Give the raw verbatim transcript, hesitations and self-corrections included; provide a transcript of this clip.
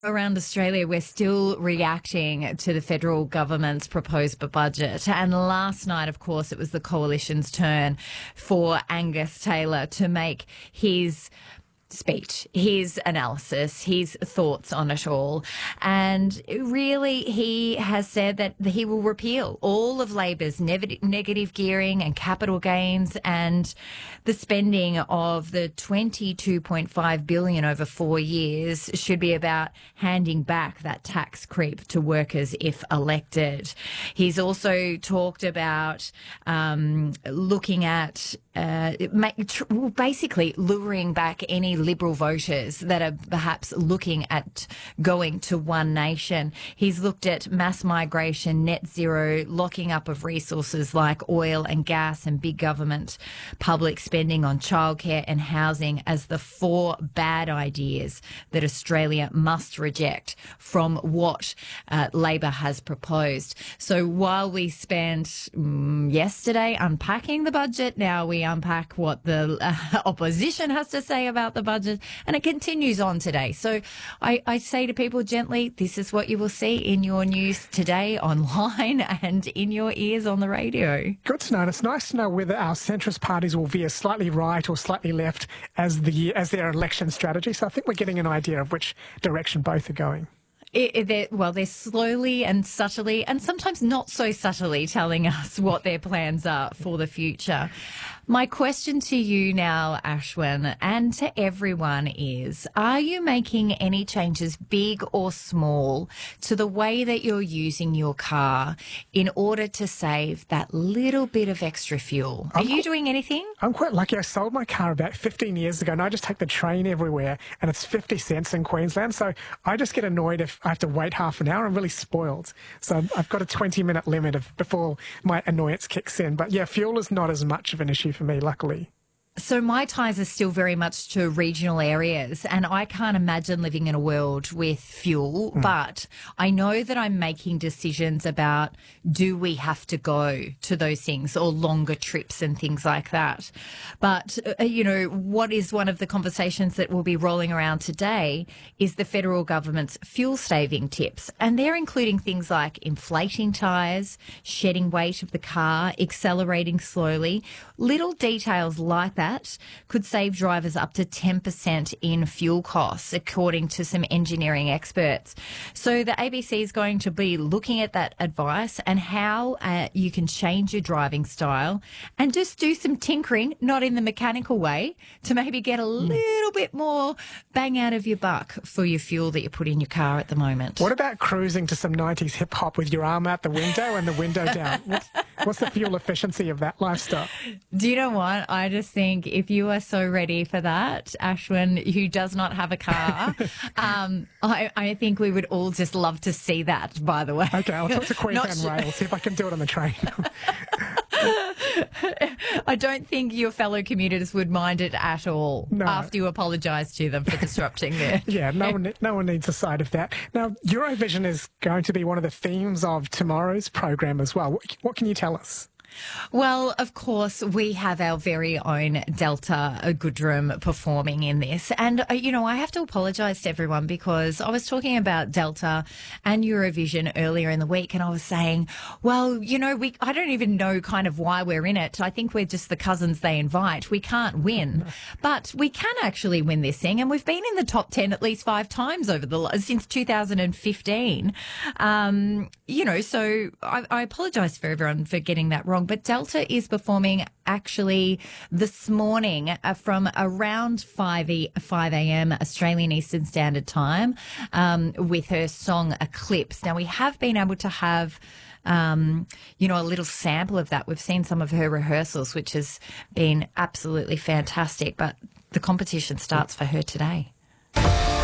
Around Australia, we're still reacting to the federal government's proposed budget. And last night, of course, it was the coalition's turn for Angus Taylor to make his speech, his analysis, his thoughts on it all. And really, he has said that he will repeal all of Labor's nev- negative gearing and capital gains, and the spending of the twenty-two point five billion dollars over four years should be about handing back that tax creep to workers if elected. He's also talked about um, looking at uh, tr- basically luring back any Liberal voters that are perhaps looking at going to One Nation. He's looked at mass migration, net zero, locking up of resources like oil and gas, and big government public spending on childcare and housing as the four bad ideas that Australia must reject from what uh, Labor has proposed. So while we spent um, yesterday unpacking the budget, now we unpack what the uh, opposition has to say about the budget, and it continues on today. So I, I say to people gently, this is what you will see in your news today online and in your ears on the radio. Good to know. And it's nice to know whether our centrist parties will veer slightly right or slightly left as the as their election strategy. So I think we're getting an idea of which direction both are going. It, it, they're, well, they're slowly and subtly, and sometimes not so subtly, telling us what their plans are for the future. My question to you now, Ashwin, and to everyone is, are you making any changes, big or small, to the way that you're using your car in order to save that little bit of extra fuel? Are I'm you doing anything? I'm quite lucky. I sold my car about fifteen years ago, and I just take the train everywhere, and it's fifty cents in Queensland. So I just get annoyed if I have to wait half an hour. I'm really spoiled. So I've got a twenty minute limit of before my annoyance kicks in. But yeah, fuel is not as much of an issue for me, luckily. So my ties are still very much to regional areas, and I can't imagine living in a world with fuel, mm. but I know that I'm making decisions about, do we have to go to those things, or longer trips and things like that. But, uh, you know, what is one of the conversations that will be rolling around today is the federal government's fuel saving tips, and they're including things like inflating tyres, shedding weight of the car, accelerating slowly. Little details like that that could save drivers up to ten percent in fuel costs, according to some engineering experts. So the A B C is going to be looking at that advice and how uh, you can change your driving style and just do some tinkering, not in the mechanical way, to maybe get a little bit more bang out of your buck for your fuel that you put in your car at the moment. What about cruising to some nineties hip hop with your arm out the window and the window down? What's, what's the fuel efficiency of that lifestyle? Do you know what? I just think if you are so ready for that, Ashwin, who does not have a car, um, I, I think we would all just love to see that, by the way. Okay, I'll talk to Queensland sh- Rail, see if I can do it on the train. I don't think your fellow commuters would mind it at all no. after you apologise to them for disrupting there. Yeah, no one, no one needs a side of that. Now, Eurovision is going to be one of the themes of tomorrow's program as well. What, what can you tell us? Well, of course, we have our very own Delta Goodrem performing in this. And, uh, you know, I have to apologise to everyone because I was talking about Delta and Eurovision earlier in the week, and I was saying, well, you know, we I don't even know kind of why we're in it. I think we're just the cousins they invite. We can't win. But we can actually win this thing, and we've been in the top ten at least five times over the since two thousand fifteen. Um, you know, so I, I apologise for everyone for getting that wrong. But Delta is performing actually this morning uh, from around five a.m. Australian Eastern Standard Time um, with her song Eclipse. Now, we have been able to have, um, you know, a little sample of that. We've seen some of her rehearsals, which has been absolutely fantastic. But the competition starts for her today.